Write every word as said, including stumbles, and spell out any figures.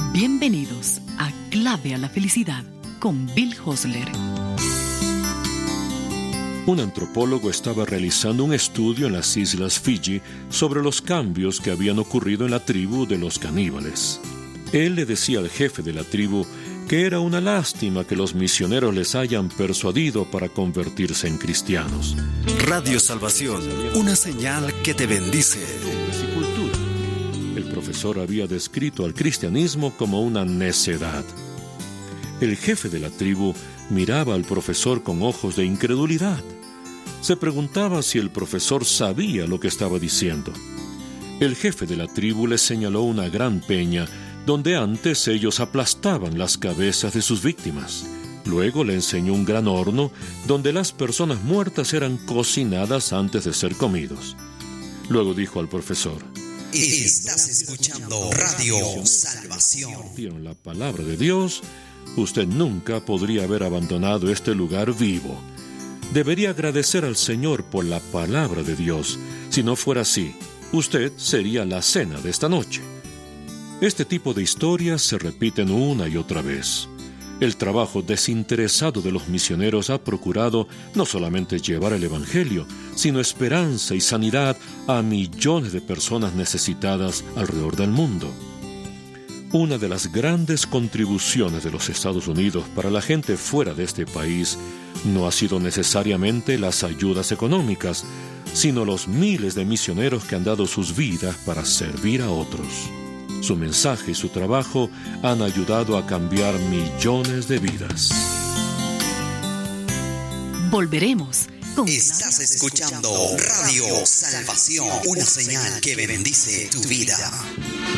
Bienvenidos a Clave a la Felicidad con Bill Hostler. Un antropólogo estaba realizando un estudio en las islas Fiji sobre los cambios que habían ocurrido en la tribu de los caníbales. Él le decía al jefe de la tribu que era una lástima que los misioneros les hayan persuadido para convertirse en cristianos. Radio Salvación, una señal que te bendice. El profesor había descrito al cristianismo como una necedad. El jefe de la tribu miraba al profesor con ojos de incredulidad. Se preguntaba si el profesor sabía lo que estaba diciendo. El jefe de la tribu le señaló una gran peña donde antes ellos aplastaban las cabezas de sus víctimas. Luego le enseñó un gran horno donde las personas muertas eran cocinadas antes de ser comidos. Luego dijo al profesor: Estás escuchando Radio Salvación. En la palabra de Dios, usted nunca podría haber abandonado este lugar vivo. Debería agradecer al Señor por la palabra de Dios. Si no fuera así, usted sería la cena de esta noche. Este tipo de historias se repiten una y otra vez. El trabajo desinteresado de los misioneros ha procurado no solamente llevar el Evangelio, sino esperanza y sanidad a millones de personas necesitadas alrededor del mundo. Una de las grandes contribuciones de los Estados Unidos para la gente fuera de este país no ha sido necesariamente las ayudas económicas, sino los miles de misioneros que han dado sus vidas para servir a otros. Su mensaje y su trabajo han ayudado a cambiar millones de vidas. Volveremos con... Estás escuchando Radio Salvación, una señal que bendice tu vida.